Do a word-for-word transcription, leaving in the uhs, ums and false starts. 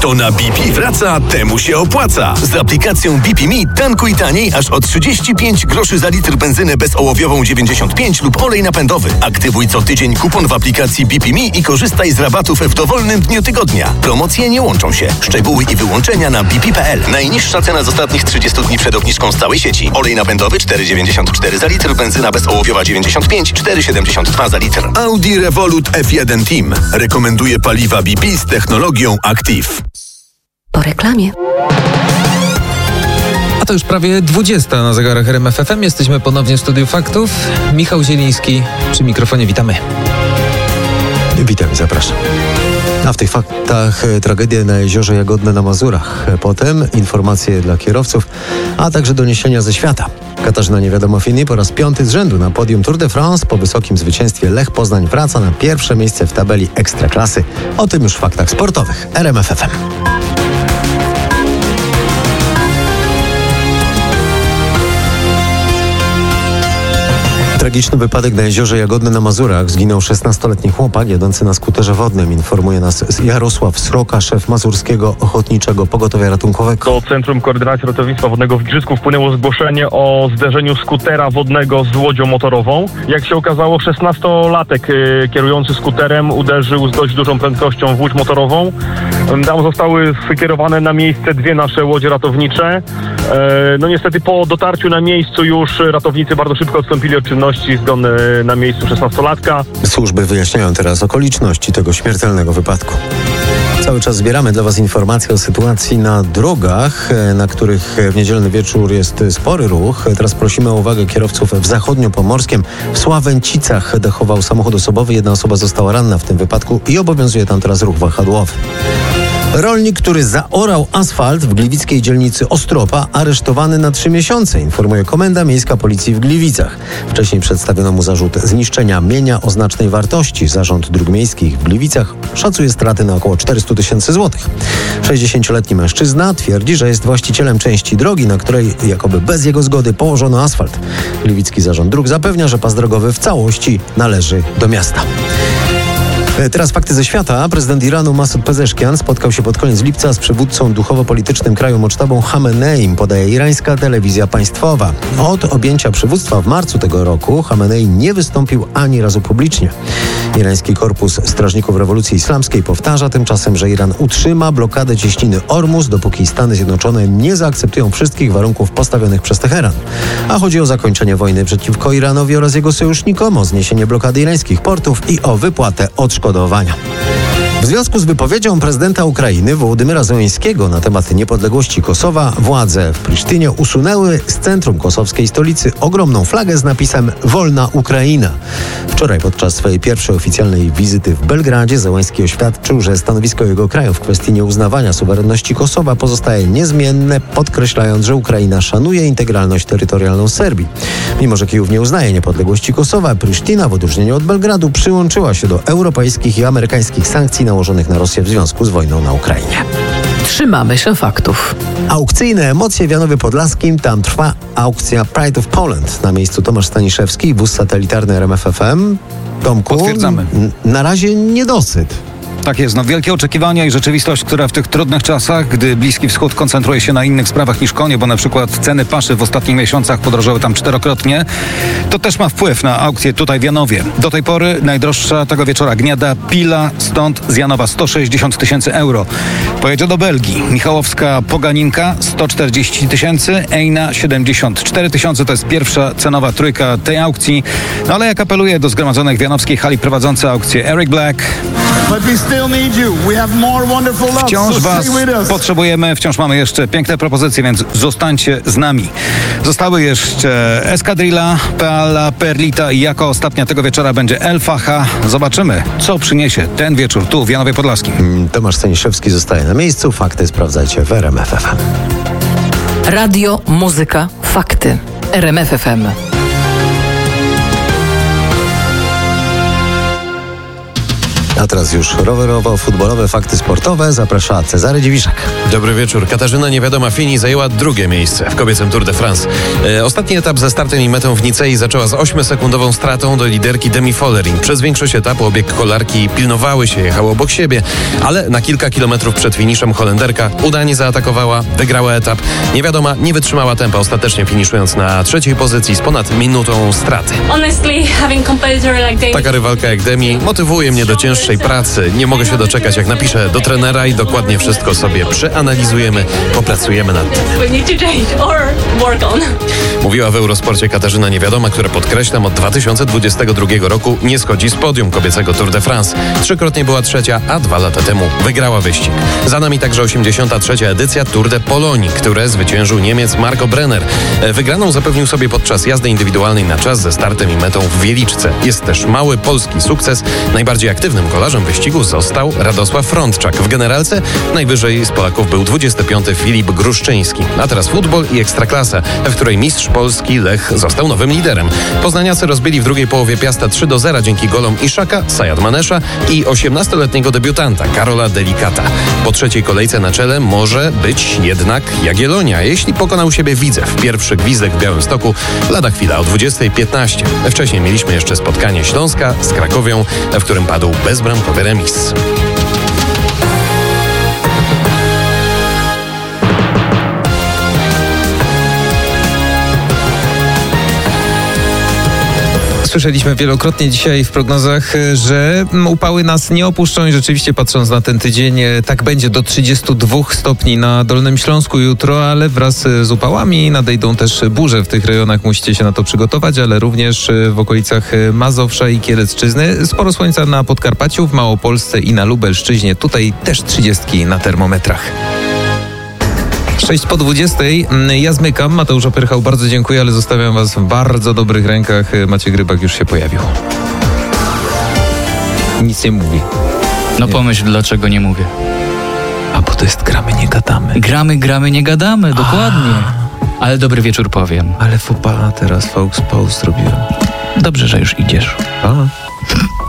To na B P wraca, temu się opłaca. Z aplikacją B P Me tankuj taniej aż o trzydzieści pięć groszy za litr benzyny bezołowiową dziewięćdziesiąt pięć lub olej napędowy. Aktywuj co tydzień kupon w aplikacji B P Me i korzystaj z rabatów w dowolnym dniu tygodnia. Promocje nie łączą się. Szczegóły i wyłączenia na b p kropka p l. Najniższa cena z ostatnich trzydziestu dni przed obniżką z całej sieci. Olej napędowy cztery dziewięćdziesiąt cztery za litr, benzyna bezołowiowa dziewięćdziesiąt pięć, cztery siedemdziesiąt dwa za litr. Audi Revolut F jeden Team rekomenduje paliwa B P z technologią Active. Po reklamie. A to już prawie dwudziesta na zegarach R M F F M. Jesteśmy ponownie w Studiu Faktów. Michał Zieliński przy mikrofonie. Witamy. Witam i zapraszam. A w tych faktach tragedia na Jeziorze Jagodne na Mazurach. Potem informacje dla kierowców, a także doniesienia ze świata. Katarzyna Niewiadoma-Fini po raz piąty z rzędu na podium Tour de France. Po wysokim zwycięstwie Lech Poznań wraca na pierwsze miejsce w tabeli Ekstraklasy. O tym już w faktach sportowych. R M F F M. Tragiczny wypadek na Jeziorze Jagodne na Mazurach. Zginął szesnastoletni chłopak jadący na skuterze wodnym. Informuje nas Jarosław Sroka, szef Mazurskiego Ochotniczego Pogotowia Ratunkowego. Do Centrum Koordynacji Ratownictwa Wodnego w Giżycku wpłynęło zgłoszenie o zderzeniu skutera wodnego z łodzią motorową. Jak się okazało, szesnastolatek y, kierujący skuterem uderzył z dość dużą prędkością w łódź motorową. Tam zostały skierowane na miejsce dwie nasze łodzie ratownicze. E, no niestety po dotarciu na miejscu już ratownicy bardzo szybko odstąpili od czynności. Zgon na miejscu szesnastolatka. Służby wyjaśniają teraz okoliczności tego śmiertelnego wypadku. Cały czas zbieramy dla Was informacje o sytuacji na drogach, na których w niedzielny wieczór jest spory ruch. Teraz prosimy o uwagę kierowców w zachodniopomorskiem. W Sławęcicach dechował samochód osobowy. Jedna osoba została ranna w tym wypadku i obowiązuje tam teraz ruch wahadłowy. Rolnik, który zaorał asfalt w gliwickiej dzielnicy Ostropa, aresztowany na trzy miesiące, informuje Komenda Miejska Policji w Gliwicach. Wcześniej przedstawiono mu zarzut zniszczenia mienia o znacznej wartości. Zarząd Dróg Miejskich w Gliwicach szacuje straty na około czterysta tysięcy złotych. sześćdziesięcioletni mężczyzna twierdzi, że jest właścicielem części drogi, na której jakoby bez jego zgody położono asfalt. Gliwicki Zarząd Dróg zapewnia, że pas drogowy w całości należy do miasta. Teraz fakty ze świata. Prezydent Iranu Masud Pezeszkian spotkał się pod koniec lipca z przywódcą duchowo-politycznym kraju Mocztabą Chameneim, podaje irańska telewizja państwowa. Od objęcia przywództwa w marcu tego roku Chamenei nie wystąpił ani razu publicznie. Irański Korpus Strażników Rewolucji Islamskiej powtarza tymczasem, że Iran utrzyma blokadę cieśniny Ormus, dopóki Stany Zjednoczone nie zaakceptują wszystkich warunków postawionych przez Teheran. A chodzi o zakończenie wojny przeciwko Iranowi oraz jego sojusznikom, o zniesienie blokady irańskich portów i o wypłatę odszkodowania. W związku z wypowiedzią prezydenta Ukrainy Wołodymyra Zełenskiego na temat niepodległości Kosowa, władze w Prisztynie usunęły z centrum kosowskiej stolicy ogromną flagę z napisem Wolna Ukraina. Wczoraj podczas swojej pierwszej oficjalnej wizyty w Belgradzie Zełenski oświadczył, że stanowisko jego kraju w kwestii nieuznawania suwerenności Kosowa pozostaje niezmienne, podkreślając, że Ukraina szanuje integralność terytorialną Serbii. Mimo że Kijów nie uznaje niepodległości Kosowa, Prisztina w odróżnieniu od Belgradu przyłączyła się do europejskich i amerykańskich sankcji nałożonych na Rosję w związku z wojną na Ukrainie. Trzymamy się faktów. Aukcyjne emocje w Janowie Podlaskim. Tam trwa aukcja Pride of Poland. Na miejscu Tomasz Staniszewski, wóz satelitarny R M F F M. Tomku, potwierdzamy. N- na razie niedosyt. Tak jest, no wielkie oczekiwania i rzeczywistość, która w tych trudnych czasach, gdy Bliski Wschód koncentruje się na innych sprawach niż konie, bo na przykład ceny paszy w ostatnich miesiącach podrożały tam czterokrotnie, to też ma wpływ na aukcję tutaj w Janowie. Do tej pory najdroższa tego wieczora gniada Pila, stąd z Janowa sto sześćdziesiąt tysięcy euro. Pojedzie do Belgii. Michałowska Poganinka sto czterdzieści tysięcy, Ejna siedemdziesiąt cztery tysiące. To jest pierwsza cenowa trójka tej aukcji. No ale jak apeluje do zgromadzonych w janowskiej hali prowadzący aukcję Eric Black, wciąż was potrzebujemy, wciąż mamy jeszcze piękne propozycje, więc zostańcie z nami. Zostały jeszcze Eskadrilla, Peala, Perlita i jako ostatnia tego wieczora będzie El Facha. Zobaczymy, co przyniesie ten wieczór tu w Janowie Podlaskim. Tomasz Staniszewski zostaje na miejscu. Fakty sprawdzajcie w R M F F M. Radio, muzyka, fakty. R M F F M. A teraz już rowerowo, futbolowe fakty sportowe. Zaprasza Cezary Dziwiszak. Dobry wieczór. Katarzyna Niewiadoma Fini zajęła drugie miejsce w kobiecym Tour de France. E, ostatni etap ze startem i metą w Nicei zaczęła z ośmiosekundową stratą do liderki Demi Follering. Przez większość etapu obie kolarki pilnowały się, jechały obok siebie, ale na kilka kilometrów przed finiszem Holenderka udanie zaatakowała, wygrała etap. Niewiadoma nie wytrzymała tempa, ostatecznie finiszując na trzeciej pozycji z ponad minutą straty. Taka rywalka jak Demi motywuje mnie do cięższej pracy. Nie mogę się doczekać, jak napiszę do trenera i dokładnie wszystko sobie przeanalizujemy, popracujemy nad tym. Mówiła w Eurosporcie Katarzyna Niewiadoma, która, podkreślam, od dwa tysiące dwudziestego drugiego roku nie schodzi z podium kobiecego Tour de France. Trzykrotnie była trzecia, a dwa lata temu wygrała wyścig. Za nami także osiemdziesiąta trzecia edycja Tour de Polonii, które zwyciężył Niemiec Marco Brenner. Wygraną zapewnił sobie podczas jazdy indywidualnej na czas ze startem i metą w Wieliczce. Jest też mały polski sukces. Najbardziej aktywnym kolarzem wyścigu został Radosław Frądczak. W generalce najwyżej z Polaków był dwudziesty piąty Filip Gruszczyński. A teraz futbol i ekstraklasa, w której mistrz Polski Lech został nowym liderem. Poznaniacy rozbili w drugiej połowie Piasta trzy do zera dzięki golom Iszaka, Sajad Manesza i osiemnastoletniego debiutanta Karola Delikata. Po trzeciej kolejce na czele może być jednak Jagiellonia, jeśli pokona u siebie Widzew. Pierwszy gwizdek w Białymstoku lada chwila o dwudziestej piętnaście. Wcześniej mieliśmy jeszcze spotkanie Śląska z Krakowią, w którym padł bezbramkowy remis. Słyszeliśmy wielokrotnie dzisiaj w prognozach, że upały nas nie opuszczą i rzeczywiście, patrząc na ten tydzień, tak będzie do trzydziestu dwóch stopni na Dolnym Śląsku jutro, ale wraz z upałami nadejdą też burze w tych rejonach. Musicie się na to przygotować, ale również w okolicach Mazowsza i Kielecczyzny. Sporo słońca na Podkarpaciu, w Małopolsce i na Lubelszczyźnie. Tutaj też trzydziestki na termometrach. sześć po dwudziestej. Ja zmykam. Mateusz Opyrchał, bardzo dziękuję, ale zostawiam was w bardzo dobrych rękach. Maciej Grybak już się pojawił. Nic nie mówi. No nie. Pomyśl, dlaczego nie mówię. A bo to jest gramy, nie gadamy. Gramy, gramy, nie gadamy, dokładnie. A. Ale dobry wieczór powiem. Ale fupa teraz Faux Pause zrobiłem. Dobrze, że już idziesz. A.